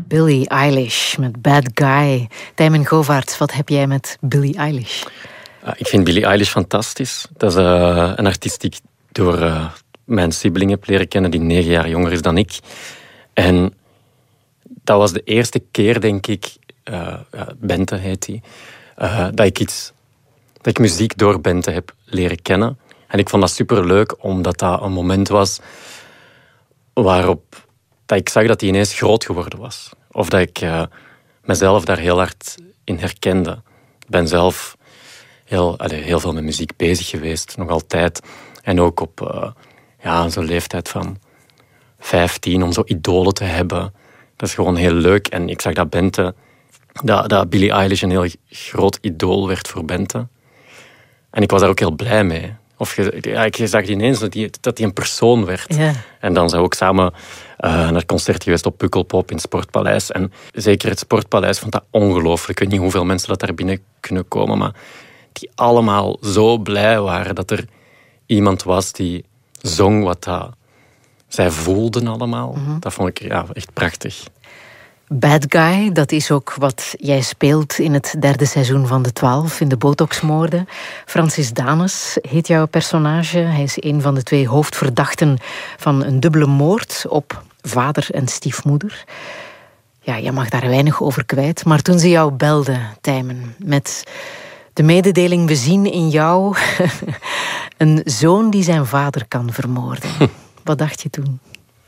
Billie Eilish met Bad Guy. Tijmen Govaerts, wat heb jij met Billie Eilish? Ik vind Billie Eilish fantastisch. Dat is een artiest die ik door mijn sibling heb leren kennen, die 9 jaar jonger is dan ik. En dat was de eerste keer, denk ik, Bente heet die, dat ik muziek door Bente heb leren kennen. En ik vond dat superleuk, omdat dat een moment was waarop dat ik zag dat hij ineens groot geworden was. Of dat ik mezelf daar heel hard in herkende. Ik ben zelf heel veel met muziek bezig geweest, nog altijd. En ook op zo'n leeftijd van 15, om zo idolen te hebben. Dat is gewoon heel leuk. En ik zag dat Bente, dat Billie Eilish een heel groot idool werd voor Bente. En ik was daar ook heel blij mee. Ik zag ineens dat hij een persoon werd. Ja. En dan zijn we ook samen naar het concert geweest op Pukkelpop in het Sportpaleis. En zeker het Sportpaleis vond dat ongelooflijk. Ik weet niet hoeveel mensen dat daar binnen kunnen komen, maar die allemaal zo blij waren dat er iemand was die zong wat zij voelden allemaal. Mm-hmm. Dat vond ik echt prachtig. Bad Guy, dat is ook wat jij speelt in het 3e seizoen van De 12, in de Botoxmoorden. Francis Danes heet jouw personage. Hij is een van de 2 hoofdverdachten van een dubbele moord op vader en stiefmoeder. Ja, je mag daar weinig over kwijt. Maar toen ze jou belden, Tijmen, met de mededeling: we zien in jou een zoon die zijn vader kan vermoorden. Wat dacht je toen?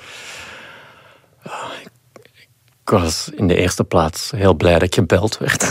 Ik was in de eerste plaats heel blij dat ik gebeld werd.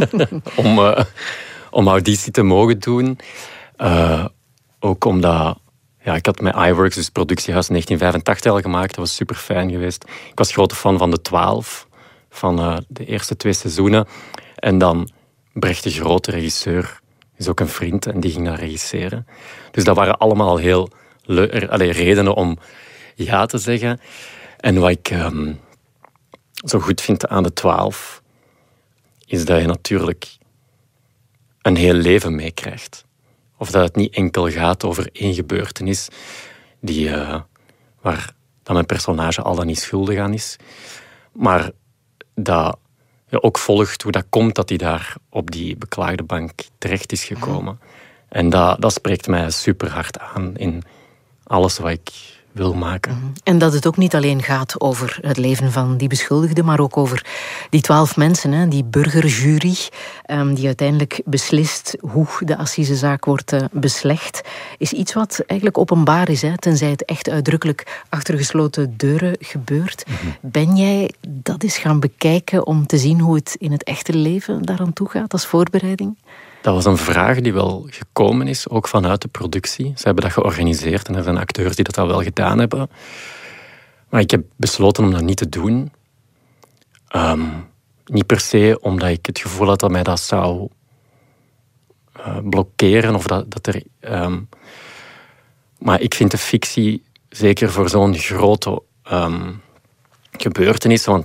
om auditie te mogen doen. Ook omdat ik had met iWorks, dus productiehuis, in 1985 al gemaakt. Dat was super fijn geweest. Ik was grote fan van De 12, van de eerste 2 seizoenen. En dan Brecht de Groot, de regisseur, is ook een vriend en die ging daar regisseren. Dus dat waren allemaal heel redenen om ja te zeggen. En wat ik zo goed vind aan De 12, is dat je natuurlijk een heel leven meekrijgt. Of dat het niet enkel gaat over 1 gebeurtenis waar dan mijn personage al dan niet schuldig aan is. Maar dat je ook volgt hoe dat komt dat hij daar op die beklaagde bank terecht is gekomen. En dat spreekt mij super hard aan in alles wat ik wil maken. En dat het ook niet alleen gaat over het leven van die beschuldigde, maar ook over die 12 mensen, die burgerjury, die uiteindelijk beslist hoe de assisezaak wordt beslecht, is iets wat eigenlijk openbaar is, tenzij het echt uitdrukkelijk achter gesloten deuren gebeurt. Mm-hmm. Ben jij dat eens gaan bekijken om te zien hoe het in het echte leven daaraan toe gaat als voorbereiding? Dat was een vraag die wel gekomen is, ook vanuit de productie. Ze hebben dat georganiseerd en er zijn acteurs die dat al wel gedaan hebben. Maar ik heb besloten om dat niet te doen. Niet per se omdat ik het gevoel had dat mij dat zou blokkeren. Of dat er, maar ik vind de fictie, zeker voor zo'n grote gebeurtenis, want